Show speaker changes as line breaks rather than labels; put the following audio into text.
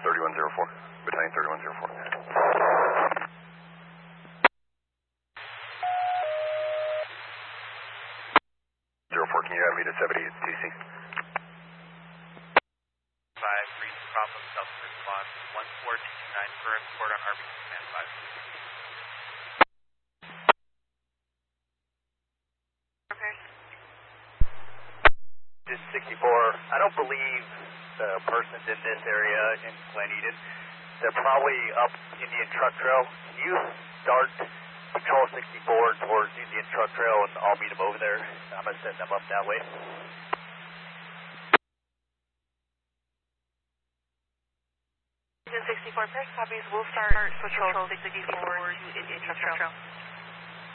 3104. Battalion 3104. 04, can you have me to 78 TC?
5, Reese Bravo, South Response, 14229, current report on RB Command 5.
Okay.
This 64, I don't believe the person's in this area in Glen Eden. They're probably up Indian Truck Trail. Can you start Patrol 64 towards Indian Truck Trail and I'll meet them over there? I'm going to send them up that way.
Indian 64, press copies. We'll start Patrol 64 to Indian Truck Trail.